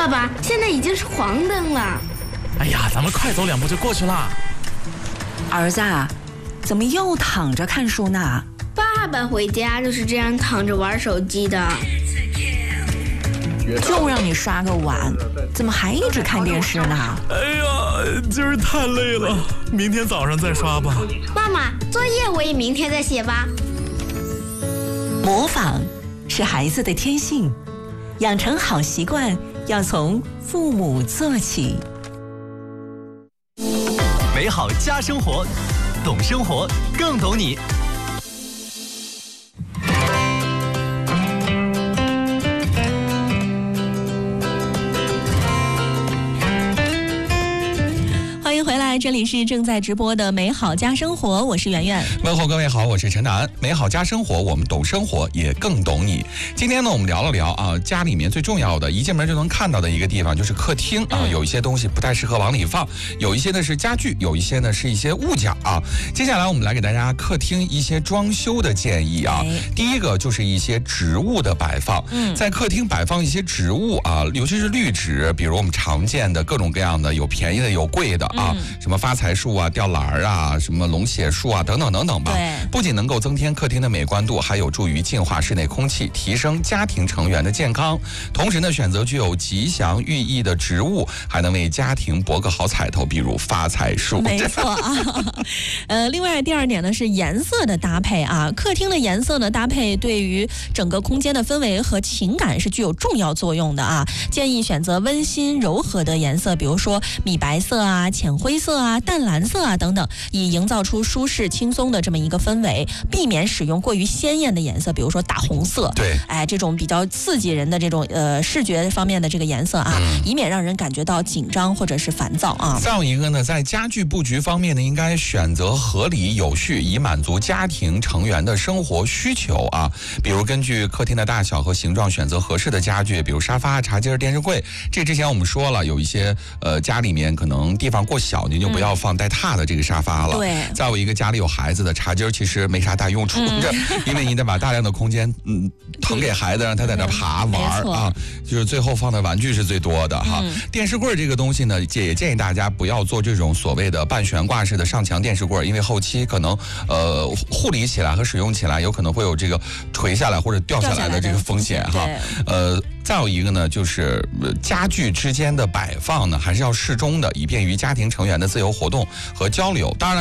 爸爸，现在已经是黄灯了。 哎呀，咱们快走2步就过去了。 儿子，怎么又躺着看书呢？ 爸爸回家就是这样躺着玩手机的。 就让你刷个碗，怎么还一直看电视呢？ 哎呀，今儿太累了，明天早上再刷吧。 妈妈，作业我也明天再写吧。 模仿是孩子的天性，养成好习惯要从父母做起。 美好家生活，懂生活更懂你。 欢迎回来，这里是正在直播的美好家生活，我是圆圆。 问候各位好，我是陈楠。美好家生活，我们懂生活，也更懂你。今天呢，我们聊了聊啊，家里面最重要的，一进门就能看到的一个地方就是客厅啊。有一些东西不太适合往里放，有一些呢是家具，有一些呢是一些物件啊。接下来我们来给大家客厅一些装修的建议啊。第一个就是一些植物的摆放，在客厅摆放一些植物啊，尤其是绿植，比如我们常见的各种各样的，有便宜的，有贵的啊。什么发财树啊、吊兰啊、什么龙血树啊等等等等吧。不仅能够增添客厅的美观度，还有助于净化室内空气，提升家庭成员的健康。同时呢，选择具有吉祥寓意的植物，还能为家庭博个好彩头，比如发财树。 没错啊。另外第二点呢是颜色的搭配啊，客厅的颜色呢搭配对于整个空间的氛围和情感是具有重要作用的啊。建议选择温馨柔和的颜色，比如说米白色啊、浅灰色啊、淡蓝色啊等等，以营造出舒适轻松的这么一个氛围，避免使用过于鲜艳的颜色，比如说大红色， 对， 这种比较刺激人的这种视觉方面的这个颜色啊，以免让人感觉到紧张或者是烦躁啊。 再有一个呢，在家具布局方面呢，应该选择合理有序，以满足家庭成员的生活需求啊。比如根据客厅的大小和形状选择合适的家具，比如沙发、茶几、电视柜。这之前我们说了，有一些家里面可能地方过小，您就不要放带榻的这个沙发了。 对。 再有一个家里有孩子的茶几其实没啥大用处，因为你得把大量的空间腾给孩子，让他在那爬玩啊，就是最后放的玩具是最多的哈。电视柜这个东西呢，也建议大家不要做这种所谓的半悬挂式的上墙电视柜，因为后期可能护理起来和使用起来有可能会有这个垂下来或者掉下来的这个风险哈。再有一个呢，就是家具之间的摆放呢，还是要适中的，以便于家庭成员的自由活动和交流。当然了，